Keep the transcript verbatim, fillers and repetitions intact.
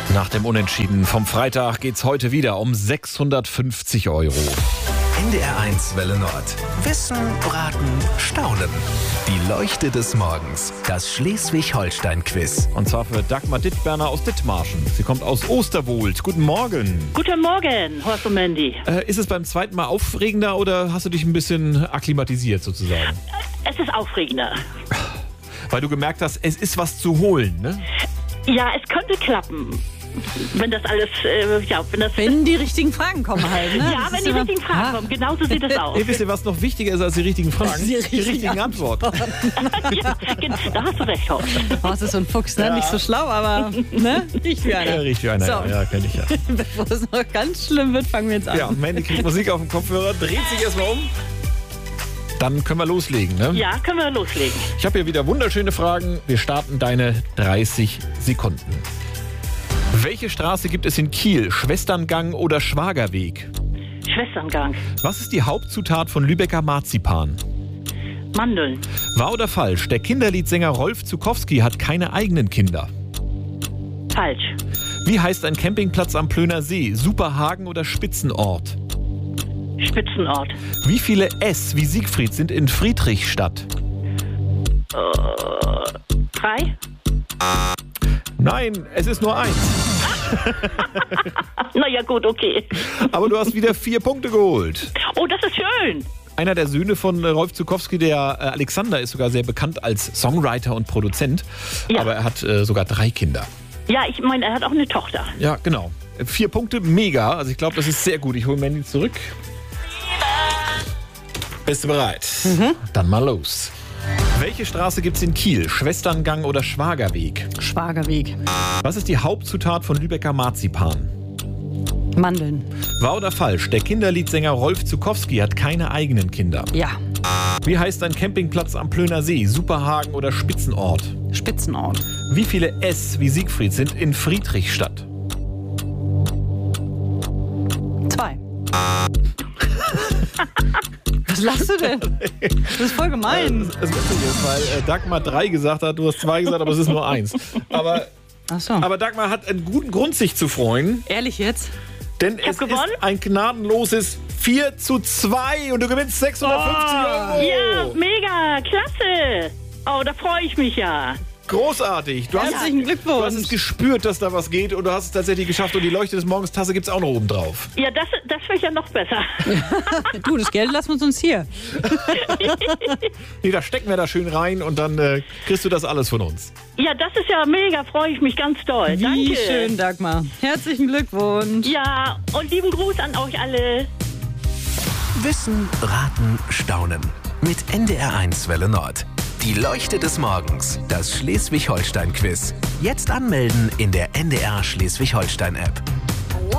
Nach dem Unentschieden vom Freitag geht's heute wieder um sechshundertfünfzig Euro. N D R eins Welle Nord. Wissen, Braten, Staunen. Die Leuchte des Morgens. Das Schleswig-Holstein-Quiz. Und zwar für Dagmar Dittberner aus Dithmarschen. Sie kommt aus Osterwold. Guten Morgen. Guten Morgen, Horst und Mandy. Äh, ist es beim zweiten Mal aufregender oder hast du dich ein bisschen akklimatisiert sozusagen? Es ist aufregender. Weil du gemerkt hast, es ist was zu holen, ne? Ja, es könnte klappen. Wenn das alles, äh, ja, wenn das... Wenn die richtigen Fragen kommen halt, ne? Ja, Das wenn ist die immer- richtigen Fragen Ah. kommen. Genauso sieht es aus. Ihr wisst ihr, was noch wichtiger ist als die richtigen Fragen? Die richtigen Antworten. Ja, gen- da hast du recht, Horst. Horst ist so ein Fuchs, ne? Nicht so schlau, aber ne? Riecht wie Ja, einer. richtig einer. So. Ja, ja kenn ich ja. Bevor es noch ganz schlimm wird, fangen wir jetzt an. Ja, Mandy kriegt Musik auf dem Kopfhörer, dreht sich erstmal um. Dann können wir loslegen, ne? Ja, können wir loslegen. Ich habe hier wieder wunderschöne Fragen. Wir starten deine dreißig Sekunden. Welche Straße gibt es in Kiel? Schwesterngang oder Schwagerweg? Schwesterngang. Was ist die Hauptzutat von Lübecker Marzipan? Mandeln. Wahr oder falsch? Der Kinderliedsänger Rolf Zukowski hat keine eigenen Kinder. Falsch. Wie heißt ein Campingplatz am Plöner See? Superhagen oder Spitzenort? Spitzenort. Wie viele S wie Siegfried sind in Friedrichstadt? Drei. Nein, es ist nur eins. Naja, gut, okay. Aber du hast wieder vier Punkte geholt. Oh, das ist schön. Einer der Söhne von äh, Rolf Zukowski, der äh, Alexander, ist sogar sehr bekannt als Songwriter und Produzent. Ja. Aber er hat äh, sogar drei Kinder. Ja, ich meine, er hat auch eine Tochter. Ja, genau. Äh, Vier Punkte, mega. Also ich glaube, das ist sehr gut. Ich hole Mandy zurück. Bist du bereit? Mhm. Dann mal los. Welche Straße gibt's in Kiel? Schwesterngang oder Schwagerweg? Schwagerweg. Was ist die Hauptzutat von Lübecker Marzipan? Mandeln. Wahr oder falsch? Der Kinderliedsänger Rolf Zukowski hat keine eigenen Kinder. Ja. Wie heißt ein Campingplatz am Plöner See? Superhagen oder Spitzenort? Spitzenort. Wie viele S wie Siegfried sind in Friedrichstadt? Zwei. Was lachst du denn? Das ist voll gemein. Das Witzige ist, weil äh, Dagmar drei gesagt hat, du hast zwei gesagt, aber es ist nur eins. Aber, Ach so. aber Dagmar hat einen guten Grund, sich zu freuen, Ehrlich jetzt? denn es hab gewonnen. ist ein gnadenloses vier zu zwei und du gewinnst sechshundertfünfzig Euro. Ja, mega, klasse. Oh, da freue ich mich ja. Großartig. Du hast, Herzlichen du hast es Glückwunsch. gespürt, dass da was geht und du hast es tatsächlich geschafft und die Leuchte des Morgens Tasse gibt es auch noch oben drauf. Ja, das, das wäre ja noch besser. Du, das Geld lassen wir uns hier. Nee, da stecken wir da schön rein und dann äh, kriegst du das alles von uns. Ja, das ist ja mega, freue ich mich ganz doll. Wie Danke. schön, Dagmar. Herzlichen Glückwunsch. Ja, und lieben Gruß an euch alle. Wissen, Braten, Staunen. Mit N D R eins Welle Nord. Die Leuchte des Morgens. Das Schleswig-Holstein-Quiz. Jetzt anmelden in der N D R Schleswig-Holstein-App.